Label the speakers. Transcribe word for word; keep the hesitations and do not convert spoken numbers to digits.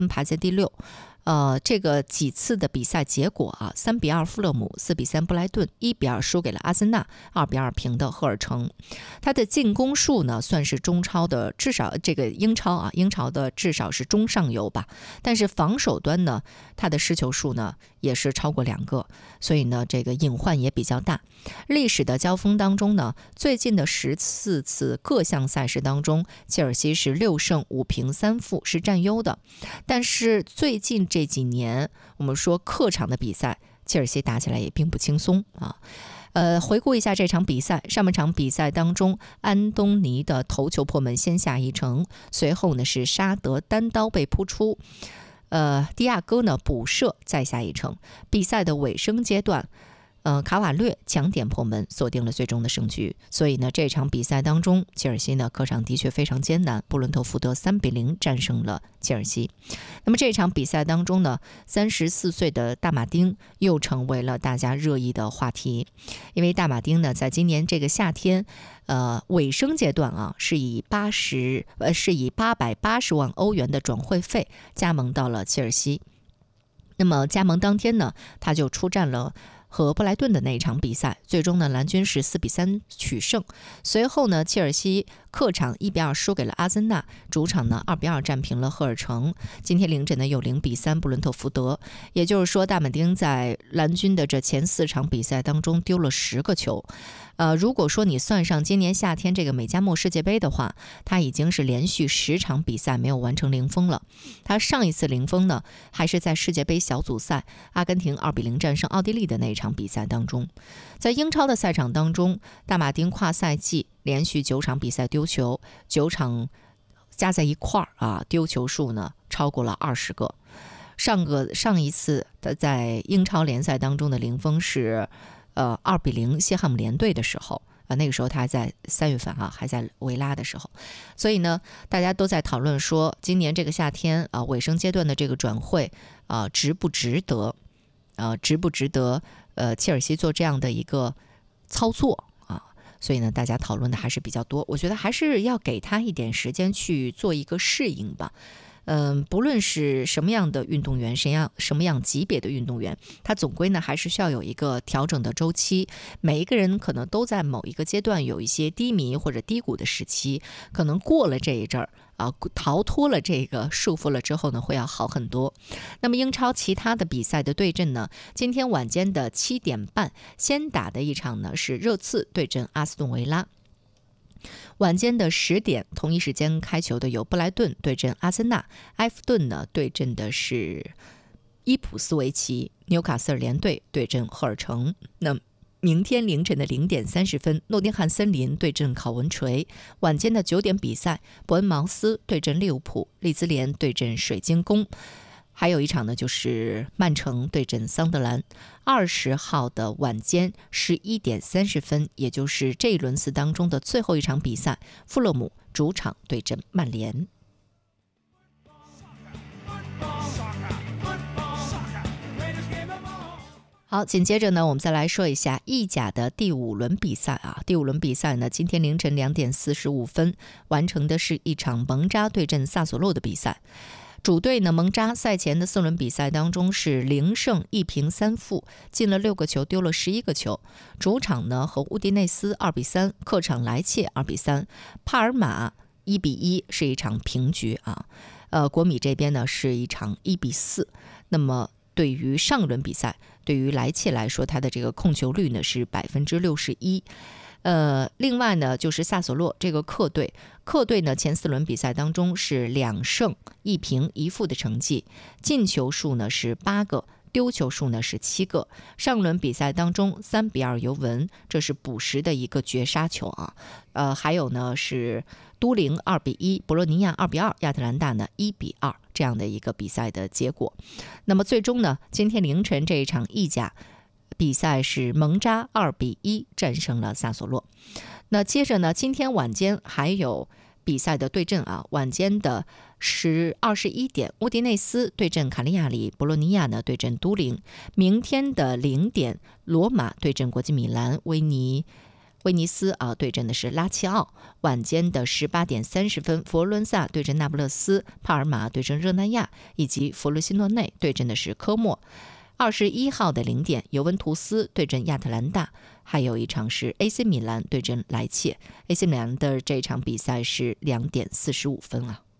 Speaker 1: 排在第六。呃，这个几次的比赛结果啊，三比二富勒姆，四比三布莱顿，一比二输给了阿森纳，二比二平的赫尔城。他的进攻数呢，算是中超的，至少这个英超啊，英超的至少是中上游吧。但是防守端呢，他的失球数呢也是超过两个，所以呢，这个隐患也比较大。历史的交锋当中呢，最近的十四次各项赛事当中，切尔西是六胜五平三负，是占优的。但是最近这几年，我们说客场的比赛，切尔西打起来也并不轻松啊。呃，回顾一下这场比赛，上半场比赛当中，安东尼的头球破门先下一城，随后呢是沙德单刀被扑出，呃，迪亚哥呢补射再下一城。比赛的尾声阶段，呃，卡瓦略抢点破门，锁定了最终的胜局。所以呢，这场比赛当中，切尔西呢客场的确非常艰难，布伦特福德三比零战胜了切尔西。那么这场比赛当中呢，三十四岁的大马丁又成为了大家热议的话题，因为大马丁呢，在今年这个夏天，呃，尾声阶段啊，是以八十呃是以八百八十万欧元的转会费加盟到了切尔西。那么加盟当天呢，他就出战了和布莱顿的那一场比赛，最终呢，蓝军是四比三取胜。随后呢，切尔西客场一比二输给了阿森纳，主场呢二比二战平了赫尔城。今天凌晨呢有零比三布伦特福德，也就是说，大马丁在蓝军的这前四场比赛当中丢了十个球。呃，如果说你算上今年夏天这个美加墨世界杯的话，他已经是连续十场比赛没有完成零封了。他上一次零封呢，还是在世界杯小组赛阿根廷二比零战胜奥地利的那一场比赛当中。在英超的赛场当中，大马丁跨赛季连续九场比赛丢球，九场加在一块儿啊，丢球数呢超过了二十个。上个上一次的在英超联赛当中的零封是呃二比零西汉姆联队的时候啊，那个时候他还在三月份啊，还在维拉的时候。所以呢，大家都在讨论说，今年这个夏天啊，尾声阶段的这个转会啊，值不值得？呃，值不值得？呃，切尔西做这样的一个操作啊？所以呢，大家讨论的还是比较多。我觉得还是要给他一点时间去做一个适应吧。嗯，不论是什么样的运动员，什么样什么样级别的运动员，他总归呢还是需要有一个调整的周期。每一个人可能都在某一个阶段有一些低迷或者低谷的时期，可能过了这一阵儿啊，逃脱了这个束缚了之后呢，会要好很多。那么英超其他的比赛的对阵呢，今天晚间的七点半先打的一场呢是热刺对阵阿斯顿维拉。晚间的十点，同一时间开球的有布莱顿对阵阿森纳，埃弗顿呢对阵的是伊普斯维奇，纽卡斯尔联队对阵赫尔城。那明天凌晨的零点三十分，诺丁汉森林对阵考文垂。晚间的九点比赛，伯恩茅斯对阵利物浦，利兹联对阵水晶宫。还有一场呢，就是曼城对阵桑德兰。二十号的晚间十一点三十分，也就是这一轮次当中的最后一场比赛，富勒姆主场对阵曼联。好，紧接着呢，我们再来说一下意甲的第五轮比赛啊。第五轮比赛呢，今天凌晨两点四十五分完成的是一场蒙扎对阵萨索洛的比赛。主队呢，蒙扎赛前的四轮比赛当中是零胜一平三负，进了六个球，丢了十一个球。主场呢和乌迪内斯二比三，客场莱切二比三，帕尔马一比一，是一场平局啊。呃，国米这边呢是一场一比四。那么对于上轮比赛，对于莱切来说，他的这个控球率呢是百分之六十一。呃，另外呢，就是萨索洛这个客队，客队呢前四轮比赛当中是两胜一平一负的成绩，进球数呢是八个，丢球数呢是七个。上轮比赛当中三比二尤文，这是补时的一个绝杀球啊。呃，还有呢是都灵二比一，博洛尼亚二比二，亚特兰大呢一比二这样的一个比赛的结果。那么最终呢，今天凌晨这一场意甲比赛是蒙扎二比一战胜了萨索洛。那接着呢，今天晚间还有比赛的对阵啊，晚间的十二十一点，乌迪内斯对阵卡利亚里，博洛尼亚呢对阵都灵。明天的零点，罗马对阵国际米兰，维尼威尼斯啊对阵的是拉齐奥，晚间的十八点三十分，佛罗伦萨对阵那不勒斯，帕尔马对阵热那亚，以及弗罗西诺内对阵的是科莫。二十一号的零点，尤文图斯对阵亚特兰大，还有一场是 A C 米兰对阵莱切。A C 米兰的这场比赛是两点四十五分啊。